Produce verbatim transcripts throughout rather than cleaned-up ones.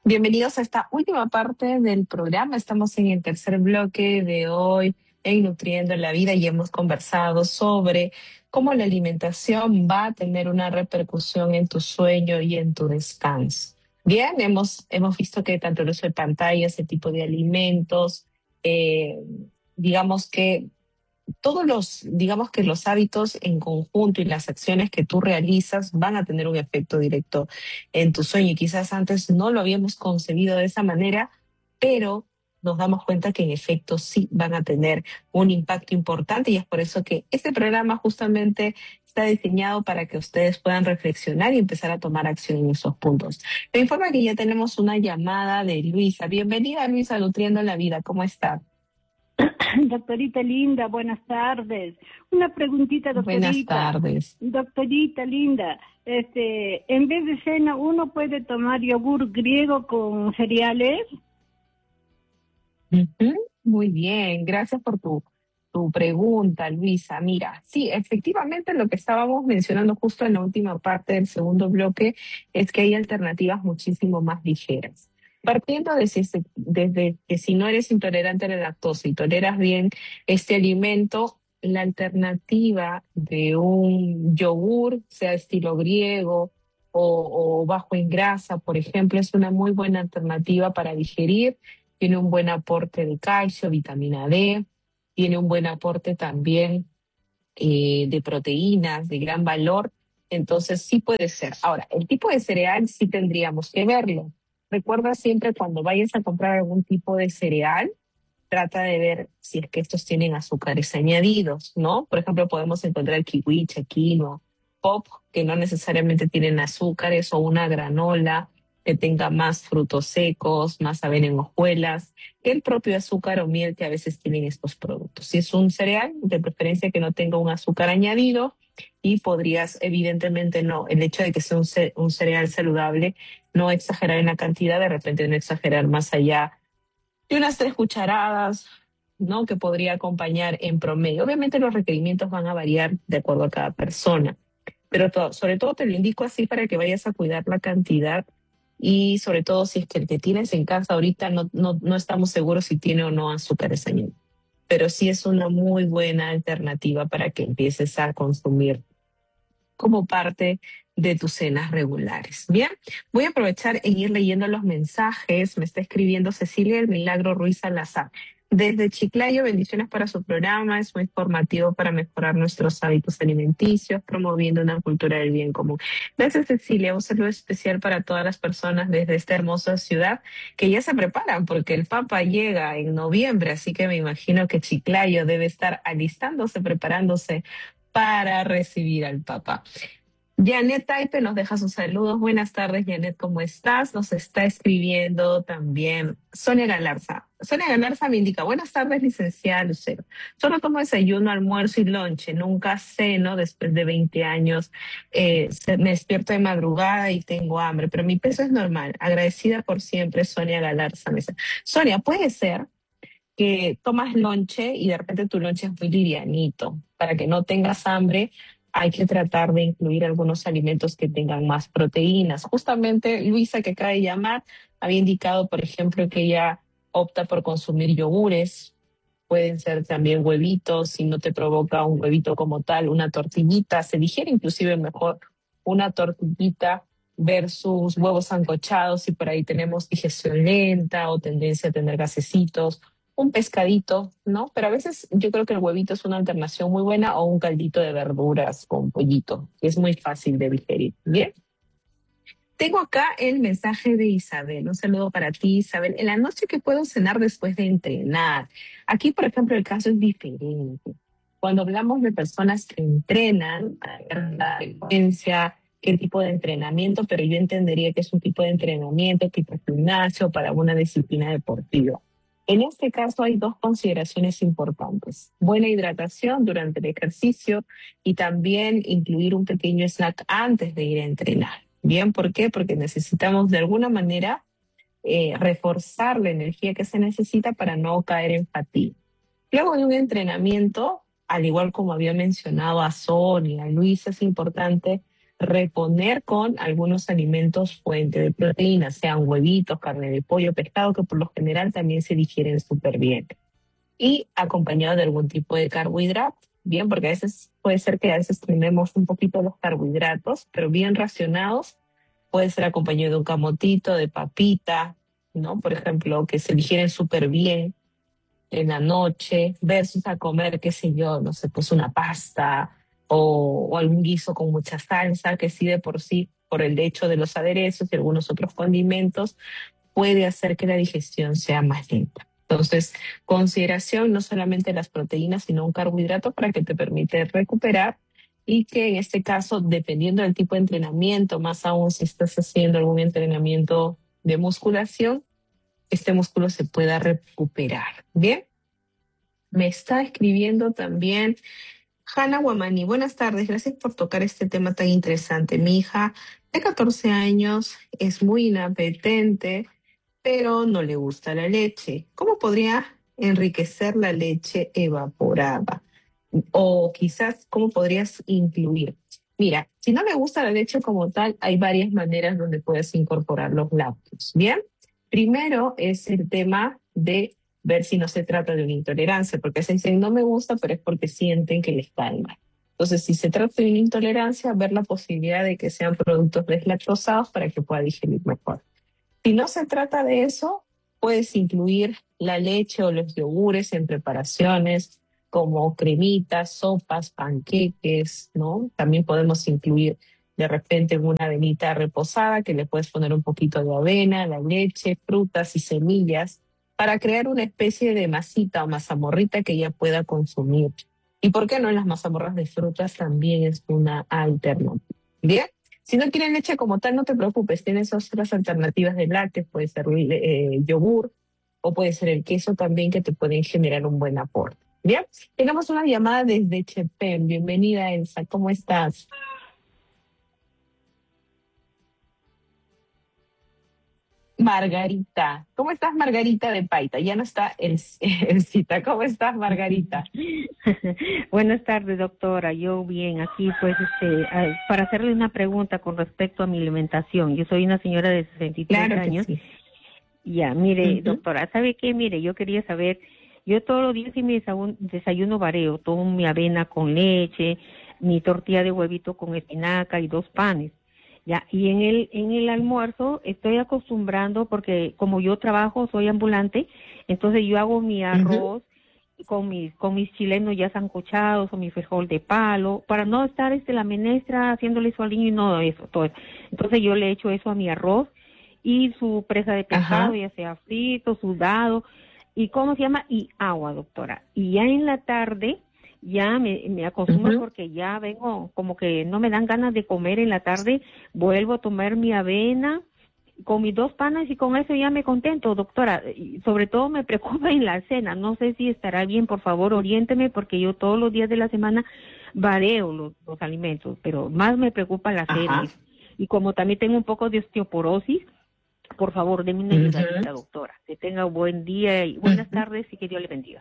Bienvenidos a esta última parte del programa. Estamos en el tercer bloque de hoy en Nutriendo la Vida y hemos conversado sobre cómo la alimentación va a tener una repercusión en tu sueño y en tu descanso. Bien, hemos, hemos visto que tanto el uso de pantallas, ese tipo de alimentos, eh, digamos que todos los, digamos que los hábitos en conjunto y las acciones que tú realizas van a tener un efecto directo en tu sueño. Y quizás antes no lo habíamos concebido de esa manera, pero nos damos cuenta que en efecto sí van a tener un impacto importante y es por eso que este programa justamente está diseñado para que ustedes puedan reflexionar y empezar a tomar acción en esos puntos. Me informa que ya tenemos una llamada de Luisa. Bienvenida, Luisa, Nutriendo la Vida. ¿Cómo está? Doctorita linda, buenas tardes. Una preguntita, Buenas doctorita. tardes. Doctorita linda, este, en vez de cena, ¿uno puede tomar yogur griego con cereales? Ujú. Muy bien, gracias por tu, tu pregunta, Luisa. Mira, sí, efectivamente lo que estábamos mencionando justo en la última parte del segundo bloque es que hay alternativas muchísimo más ligeras. Partiendo de si se- desde que si no eres intolerante a la lactosa y toleras bien este alimento, la alternativa de un yogur, sea estilo griego o, o bajo en grasa, por ejemplo, es una muy buena alternativa para digerir. Tiene un buen aporte de calcio, vitamina D, tiene un buen aporte también eh, de proteínas de gran valor, entonces sí puede ser. Ahora, el tipo de cereal sí tendríamos que verlo. Recuerda siempre cuando vayas a comprar algún tipo de cereal, trata de ver si es que estos tienen azúcares añadidos, ¿no? Por ejemplo, podemos encontrar kiwicha, quinoa, pop, que no necesariamente tienen azúcares, o una granola que tenga más frutos secos, más avena en hojuelas, que el propio azúcar o miel que a veces tienen estos productos. Si es un cereal, de preferencia que no tenga un azúcar añadido, y podrías, evidentemente no, el hecho de que sea un, ce- un cereal saludable, no exagerar en la cantidad, de repente no exagerar más allá y unas tres cucharadas, ¿no? Que podría acompañar en promedio. Obviamente los requerimientos van a variar de acuerdo a cada persona, pero todo, sobre todo te lo indico así para que vayas a cuidar la cantidad y sobre todo si es que el que tienes en casa ahorita no, no, no estamos seguros si tiene o no azúcares añadidos. Pero sí es una muy buena alternativa para que empieces a consumir como parte de tus cenas regulares. Bien, voy a aprovechar en ir leyendo los mensajes. Me está escribiendo Cecilia del Milagro Ruiz Salazar. Desde Chiclayo, bendiciones para su programa. Es muy informativo para mejorar nuestros hábitos alimenticios, promoviendo una cultura del bien común. Gracias, Cecilia. Un saludo especial para todas las personas desde esta hermosa ciudad que ya se preparan porque el Papa llega en noviembre, así que me imagino que Chiclayo debe estar alistándose, preparándose para recibir al Papa. Janet Taipe nos deja sus saludos. Buenas tardes, Janet, ¿cómo estás? Nos está escribiendo también Sonia Galarza. Sonia Galarza me indica, buenas tardes, licenciada Lucero. Solo tomo desayuno, almuerzo y lonche. Nunca ceno después de veinte años. Eh, se- me despierto de madrugada y tengo hambre, pero mi peso es normal. Agradecida por siempre, Sonia Galarza. Me dice. Sonia, puede ser que tomas lonche y de repente tu lonche es muy livianito. Para que no tengas hambre, hay que tratar de incluir algunos alimentos que tengan más proteínas. Justamente Luisa, que acaba de llamar, había indicado, por ejemplo, que ella opta por consumir yogures. Pueden ser también huevitos, si no te provoca un huevito como tal, una tortillita. Se digiere inclusive mejor una tortillita versus huevos sancochados, si por ahí tenemos digestión lenta o tendencia a tener gasecitos, un pescadito, ¿no? Pero a veces yo creo que el huevito es una alternación muy buena, o un caldito de verduras con pollito, que es muy fácil de digerir. Bien. Tengo acá el mensaje de Isabel. Un saludo para ti, Isabel. En la noche, que puedo cenar después de entrenar. Aquí, por ejemplo, el caso es diferente. Cuando hablamos de personas que entrenan, hay que ver la frecuencia, qué tipo de entrenamiento, pero yo entendería que es un tipo de entrenamiento tipo gimnasio para una disciplina deportiva. En este caso hay dos consideraciones importantes. Buena hidratación durante el ejercicio y también incluir un pequeño snack antes de ir a entrenar. Bien, ¿por qué? Porque necesitamos de alguna manera eh, reforzar la energía que se necesita para no caer en fatiga. Luego de un entrenamiento, al igual como había mencionado a Sonia, a Luis, es importante reponer con algunos alimentos fuente de proteínas, sean huevitos, carne de pollo, pescado, que por lo general también se digieren súper bien. Y acompañado de algún tipo de carbohidrato, bien, porque a veces puede ser que a veces tenemos un poquito los carbohidratos, pero bien racionados, puede ser acompañado de un camotito, de papita, ¿no? Por ejemplo, que se digieren súper bien en la noche, versus a comer, qué sé yo, no sé, pues una pasta o, o algún guiso con mucha salsa, que sí de por sí, por el hecho de los aderezos y algunos otros condimentos, puede hacer que la digestión sea más lenta. Entonces, consideración no solamente las proteínas, sino un carbohidrato para que te permite recuperar y que en este caso, dependiendo del tipo de entrenamiento, más aún si estás haciendo algún entrenamiento de musculación, este músculo se pueda recuperar. Bien, me está escribiendo también Hanna Guamani. Buenas tardes, gracias por tocar este tema tan interesante. Mi hija de catorce años es muy inapetente, pero no le gusta la leche. ¿Cómo podría enriquecer la leche evaporada? O quizás, ¿cómo podrías incluir? Mira, si no le gusta la leche como tal, hay varias maneras donde puedes incorporar los lácteos. Bien, primero es el tema de ver si no se trata de una intolerancia, porque se dicen no me gusta, pero es porque sienten que les cae mal. Entonces, si se trata de una intolerancia, ver la posibilidad de que sean productos deslactosados para que pueda digerir mejor. Si no se trata de eso, puedes incluir la leche o los yogures en preparaciones como cremitas, sopas, panqueques, ¿no? También podemos incluir de repente una avenita reposada que le puedes poner un poquito de avena, la leche, frutas y semillas para crear una especie de masita o mazamorrita que ella pueda consumir. ¿Y por qué no las mazamorras de frutas también es una alternativa? Bien. Si no quieren leche como tal, no te preocupes, tienes otras alternativas de lácteos, puede ser eh, yogur o puede ser el queso también que te pueden generar un buen aporte. Bien, tenemos una llamada desde Chepén. Bienvenida, Elsa, ¿cómo estás? Margarita, ¿cómo estás, Margarita de Paita? Ya no está el, el cita. ¿Cómo estás, Margarita? Buenas tardes, doctora. Yo bien, aquí pues este, eh, para hacerle una pregunta con respecto a mi alimentación. Yo soy una señora de sesenta y tres Claro que años. sí. Ya, mire, Ujú. doctora, ¿sabe qué? Mire, yo quería saber, yo todos los días en mi desayuno, desayuno vareo, tomo mi avena con leche, mi tortilla de huevito con espinaca y dos panes. Ya, y en el en el almuerzo estoy acostumbrando porque como yo trabajo, soy ambulante, entonces yo hago mi Ujú. arroz con mis con mis chilenos ya sancochados o mi frijol de palo para no estar este la menestra haciéndole eso al niño y no eso todo eso. Entonces yo le echo eso a mi arroz y su presa de pescado, Ajá. ya sea frito, sudado, y ¿cómo se llama? Y agua, doctora. Y ya en la tarde, ya me, me acostumbro Ujú. porque ya vengo, como que no me dan ganas de comer en la tarde, vuelvo a tomar mi avena con mis dos panes y con eso ya me contento, doctora. Y sobre todo me preocupa en la cena, no sé si estará bien, por favor, oriénteme porque yo todos los días de la semana vareo los, los alimentos, pero más me preocupa la cena. Ajá. Y, y como también tengo un poco de osteoporosis, por favor, denme una Ujú. ayudadita, doctora. Que tenga un buen día y buenas Ujú. tardes y que Dios le bendiga.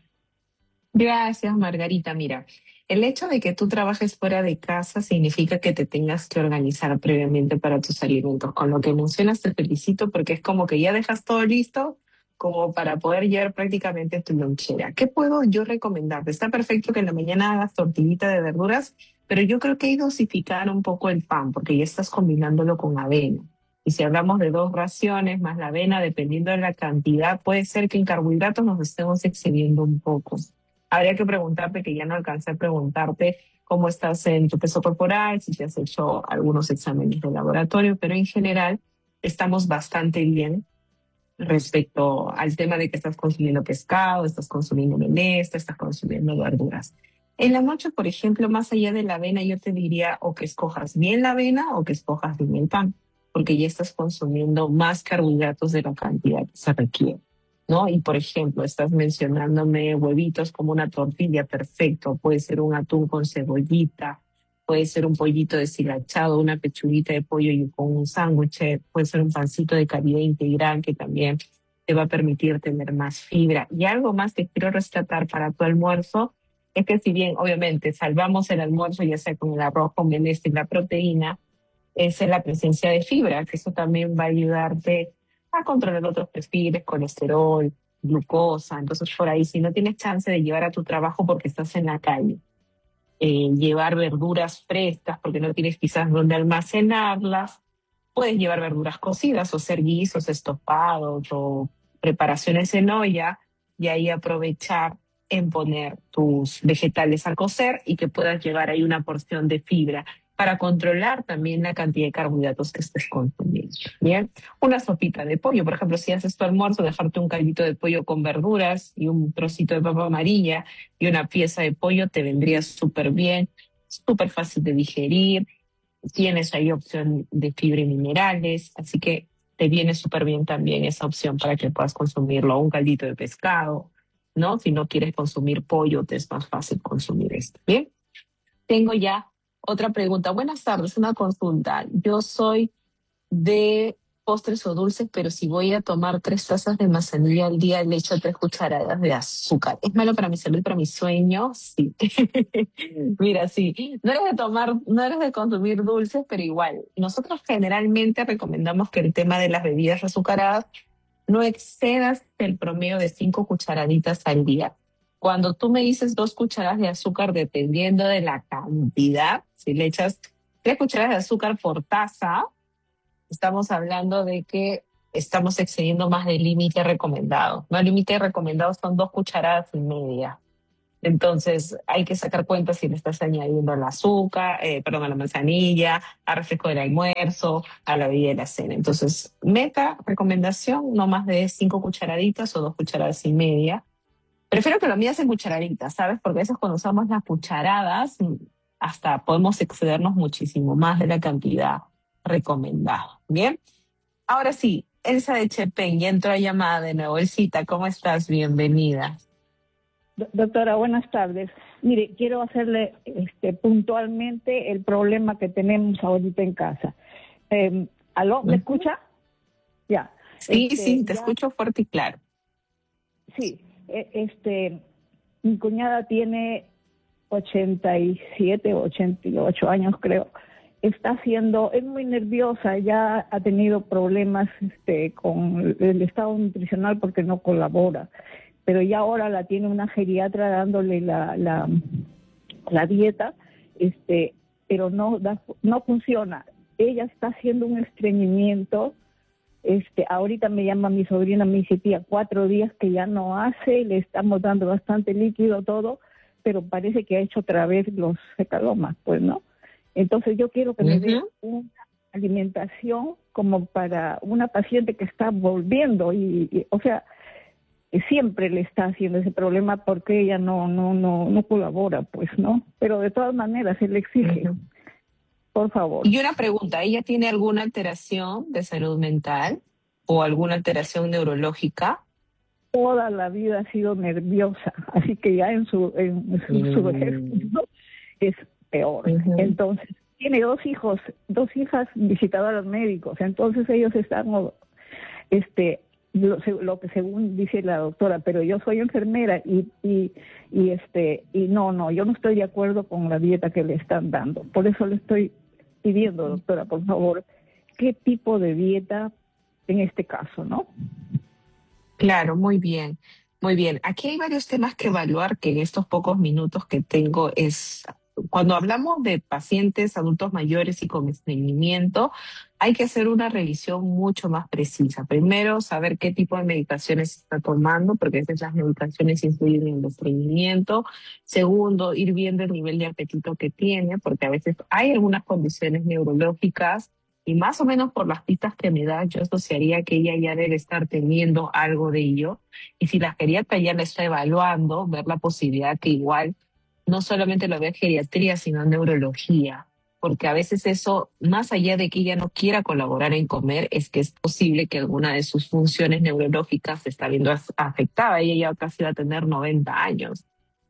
Gracias, Margarita. Mira, el hecho de que tú trabajes fuera de casa significa que te tengas que organizar previamente para tus alimentos. Con lo que mencionas, te felicito porque es como que ya dejas todo listo como para poder llevar prácticamente tu lonchera. ¿Qué puedo yo recomendarte? Está perfecto que en la mañana hagas tortillita de verduras, pero yo creo que hay que dosificar un poco el pan porque ya estás combinándolo con avena. Y si hablamos de dos raciones más la avena, dependiendo de la cantidad, puede ser que en carbohidratos nos estemos excediendo un poco. Habría que preguntarte, que ya no alcancé a preguntarte cómo estás en tu peso corporal, si te has hecho algunos exámenes de laboratorio, pero en general estamos bastante bien respecto al tema de que estás consumiendo pescado, estás consumiendo menestra, estás consumiendo verduras. En la noche, por ejemplo, más allá de la avena, yo te diría o que escojas bien la avena o que escojas bien el pan, porque ya estás consumiendo más carbohidratos de la cantidad que se requiere, ¿no? Y por ejemplo, estás mencionándome huevitos como una tortilla, perfecto, puede ser un atún con cebollita, puede ser un pollito deshilachado, una pechuguita de pollo y con un sándwich, puede ser un pancito de calidad integral que también te va a permitir tener más fibra. Y algo más que quiero rescatar para tu almuerzo es que si bien obviamente salvamos el almuerzo, ya sea con el arroz con menestra y la proteína, es en la presencia de fibra, que eso también va a ayudarte a controlar otros perfiles, colesterol, glucosa. Entonces, por ahí, si no tienes chance de llevar a tu trabajo porque estás en la calle, eh, llevar verduras frescas porque no tienes quizás dónde almacenarlas, puedes llevar verduras cocidas o hacer guisos, estopados o preparaciones en olla y ahí aprovechar en poner tus vegetales a cocer y que puedas llevar ahí una porción de fibra para controlar también la cantidad de carbohidratos que estés consumiendo. Bien, una sopita de pollo, por ejemplo, si haces tu almuerzo, dejarte un caldito de pollo con verduras y un trocito de papa amarilla y una pieza de pollo te vendría súper bien, súper fácil de digerir. Tienes ahí opción de fibra y minerales, así que te viene súper bien también esa opción para que puedas consumirlo, un caldito de pescado, ¿no? Si no quieres consumir pollo, te es más fácil consumir esto. Bien, tengo ya otra pregunta. Buenas tardes, una consulta. Yo soy de postres o dulces, pero si voy a tomar tres tazas de manzanilla al día, le echo tres cucharadas de azúcar. ¿Es malo para mi salud y para mi sueño? Sí. Mira, sí. No eres de tomar, no eres de consumir dulces, pero igual. Nosotros generalmente recomendamos que el tema de las bebidas azucaradas no excedas el promedio de cinco cucharaditas al día. Cuando tú me dices dos cucharadas de azúcar, dependiendo de la cantidad, si le echas tres cucharadas de azúcar por taza, estamos hablando de que estamos excediendo más del límite recomendado. No, el límite recomendado son dos cucharadas y media. Entonces hay que sacar cuenta si le estás añadiendo el azúcar, eh, perdón, a la manzanilla, al refresco del almuerzo, a la bebida de la cena. Entonces, meta, recomendación, no más de cinco cucharaditas o dos cucharadas y media. Prefiero que lo midas en cucharaditas, ¿sabes? Porque a veces cuando usamos las cucharadas, hasta podemos excedernos muchísimo más de la cantidad recomendada. Bien, ahora sí, Elsa de Chepén, ya entró a llamada de nuevo. Elsita, ¿cómo estás? Bienvenida. Do- Doctora, buenas tardes. Mire, quiero hacerle este, puntualmente el problema que tenemos ahorita en casa. Eh, ¿Aló? ¿Me Ujú. escucha? Ya. Sí, Este, sí, te ya- escucho fuerte y claro. Sí. eh, Este, mi cuñada tiene ochenta y siete, ochenta y ocho años, creo. Está haciendo, es muy nerviosa, ya ha tenido problemas este, con el estado nutricional porque no colabora, pero ya ahora la tiene una geriatra dándole la, la, la dieta, este, pero no, da, no funciona. Ella está haciendo un estreñimiento. Este, ahorita me llama mi sobrina, me dice, tía, cuatro días que ya no hace, le estamos dando bastante líquido, todo, pero parece que ha hecho otra vez los fecalomas, pues, ¿no? Entonces yo quiero que me dé Ujú. una alimentación como para una paciente que está volviendo y, y, o sea, siempre le está haciendo ese problema porque ella no, no, no, no colabora, pues, ¿no? Pero de todas maneras se le exige, Ujú. por favor. Y una pregunta, ¿ella tiene alguna alteración de salud mental o alguna alteración neurológica? Toda la vida ha sido nerviosa, así que ya en su, en su, su vejez Mm. ¿no? es peor. Ujú. Entonces, tiene dos hijos, dos hijas visitadoras médicos, entonces ellos están, o- este, lo, se- lo que según dice la doctora, pero yo soy enfermera y, y, y este, y no, no, yo no estoy de acuerdo con la dieta que le están dando. Por eso le estoy pidiendo, doctora, por favor, qué tipo de dieta en este caso, ¿no? Claro, muy bien, muy bien. Aquí hay varios temas que evaluar que en estos pocos minutos que tengo es, cuando hablamos de pacientes adultos mayores y con estreñimiento, hay que hacer una revisión mucho más precisa. Primero, saber qué tipo de medicaciones está tomando, porque a veces las medicaciones influyen en el estreñimiento. Segundo, ir viendo el nivel de apetito que tiene, porque a veces hay algunas condiciones neurológicas y más o menos por las pistas que me da, yo asociaría que ella ya debe estar teniendo algo de ello. Y si la geriatra ya la está evaluando, ver la posibilidad que igual no solamente lo vea en geriatría, sino en neurología. Porque a veces eso, más allá de que ella no quiera colaborar en comer, es que es posible que alguna de sus funciones neurológicas se está viendo af- afectada. Ella ya casi va a tener noventa años.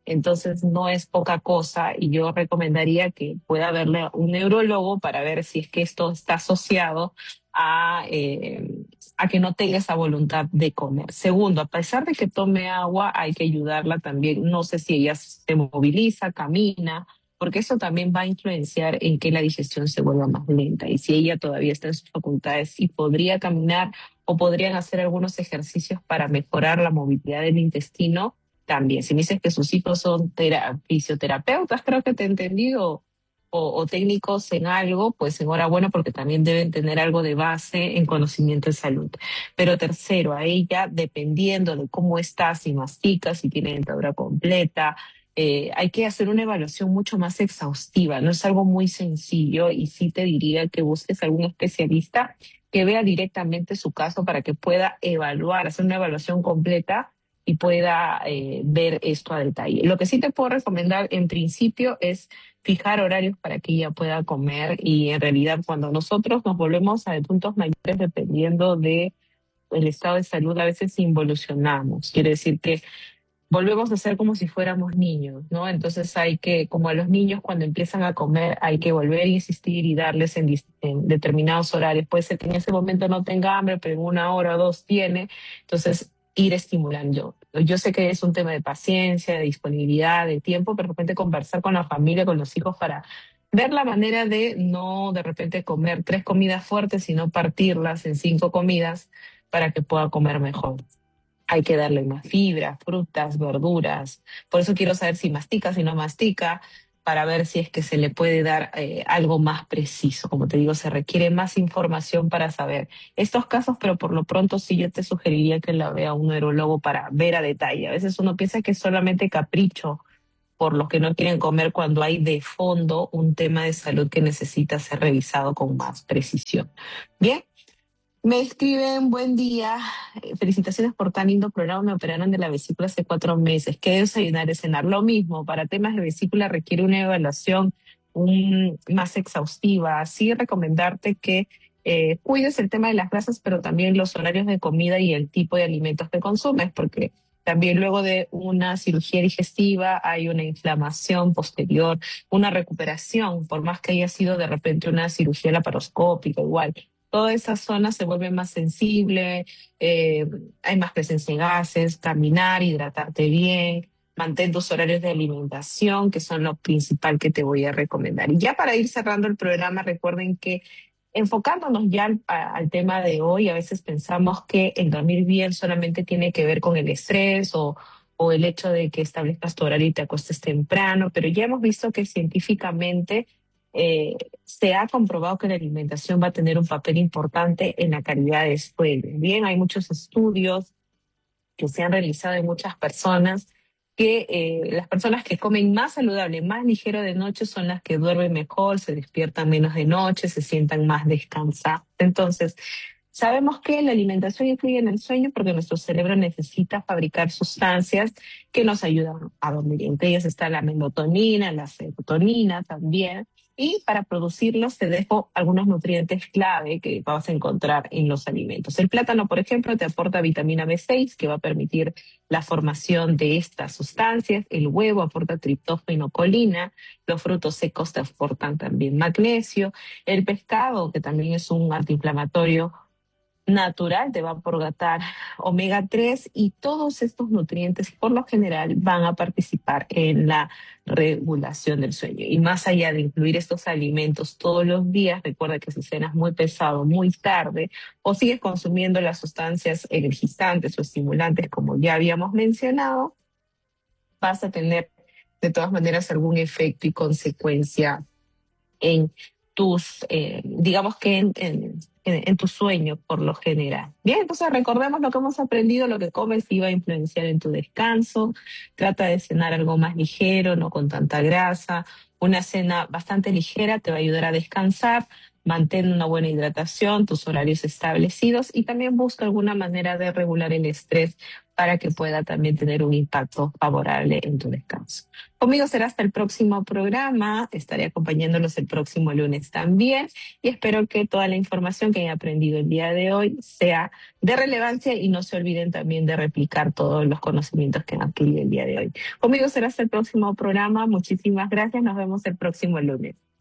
Entonces no es poca cosa y yo recomendaría que pueda verle a un neurólogo para ver si es que esto está asociado a, eh, a que no tenga esa voluntad de comer. Segundo, a pesar de que tome agua, hay que ayudarla también. No sé si ella se moviliza, camina, porque eso también va a influenciar en que la digestión se vuelva más lenta. Y si ella todavía está en sus facultades y podría caminar o podrían hacer algunos ejercicios para mejorar la movilidad del intestino, también. Si me dices que sus hijos son tera- fisioterapeutas, creo que te he entendido, o, o técnicos en algo, pues enhorabuena porque también deben tener algo de base en conocimiento de salud. Pero tercero, a ella, dependiendo de cómo está, si mastica, si tiene dentadura completa, eh, hay que hacer una evaluación mucho más exhaustiva, no es algo muy sencillo y sí te diría que busques algún especialista que vea directamente su caso para que pueda evaluar, hacer una evaluación completa y pueda eh, ver esto a detalle. Lo que sí te puedo recomendar en principio es fijar horarios para que ella pueda comer y en realidad cuando nosotros nos volvemos adultos mayores dependiendo de el estado de salud a veces involucionamos. Quiere decir que volvemos a ser como si fuéramos niños, ¿no? Entonces hay que, como a los niños cuando empiezan a comer, hay que volver a insistir y darles en, dis- en determinados horarios. Puede ser que en ese momento no tenga hambre, pero en una hora o dos tiene. Entonces, ir estimulando. Yo sé que es un tema de paciencia, de disponibilidad, de tiempo, pero de repente conversar con la familia, con los hijos para ver la manera de no de repente comer tres comidas fuertes, sino partirlas en cinco comidas para que pueda comer mejor. Hay que darle más fibra, frutas, verduras. Por eso quiero saber si mastica, si no mastica, para ver si es que se le puede dar eh, algo más preciso. Como te digo, se requiere más información para saber estos casos, pero por lo pronto sí yo te sugeriría que la vea un neurólogo para ver a detalle. A veces uno piensa que es solamente capricho por los que no quieren comer cuando hay de fondo un tema de salud que necesita ser revisado con más precisión. Bien. Me escriben, buen día, eh, felicitaciones por tan lindo programa, me operaron de la vesícula hace cuatro meses, ¿qué desayunar y cenar? Lo mismo, para temas de vesícula requiere una evaluación un, más exhaustiva, así recomendarte que eh, cuides el tema de las grasas, pero también los horarios de comida y el tipo de alimentos que consumes, porque también luego de una cirugía digestiva hay una inflamación posterior, una recuperación, por más que haya sido de repente una cirugía laparoscópica, igual toda esa zona se vuelve más sensible, eh, hay más presencia de gases, caminar, hidratarte bien, mantén tus horarios de alimentación, que son lo principal que te voy a recomendar. Y ya para ir cerrando el programa, recuerden que enfocándonos ya al, a- al tema de hoy, a veces pensamos que el dormir bien solamente tiene que ver con el estrés o, o el hecho de que establezcas tu horario y te acuestes temprano, pero ya hemos visto que científicamente eh, se ha comprobado que la alimentación va a tener un papel importante en la calidad de sueño. Bien, hay muchos estudios que se han realizado en muchas personas que eh, las personas que comen más saludable, más ligero de noche son las que duermen mejor, se despiertan menos de noche, se sientan más descansados. Entonces, sabemos que la alimentación influye en el sueño porque nuestro cerebro necesita fabricar sustancias que nos ayudan a dormir. Entre ellas está la melatonina, la serotonina también. Y para producirlos te dejo algunos nutrientes clave que vas a encontrar en los alimentos. El plátano, por ejemplo, te aporta vitamina B seis, que va a permitir la formación de estas sustancias. El huevo aporta triptófano, colina. Los frutos secos te aportan también magnesio. El pescado, que también es un antiinflamatorio natural, te va a aportar omega tres y todos estos nutrientes por lo general van a participar en la regulación del sueño. Y más allá de incluir estos alimentos todos los días, recuerda que si cenas muy pesado, muy tarde, o sigues consumiendo las sustancias energizantes o estimulantes como ya habíamos mencionado, vas a tener de todas maneras algún efecto y consecuencia en tus, eh, digamos que en, en, en, en tu sueño por lo general. Bien, entonces recordemos lo que hemos aprendido, lo que comes iba a influenciar en tu descanso, trata de cenar algo más ligero, no con tanta grasa, una cena bastante ligera te va a ayudar a descansar, mantén una buena hidratación, tus horarios establecidos y también busca alguna manera de regular el estrés para que pueda también tener un impacto favorable en tu descanso. Conmigo será hasta el próximo programa, estaré acompañándolos el próximo lunes también y espero que toda la información que hayan aprendido el día de hoy sea de relevancia y no se olviden también de replicar todos los conocimientos que han adquirido el día de hoy. Conmigo será hasta el próximo programa, muchísimas gracias, nos vemos el próximo lunes.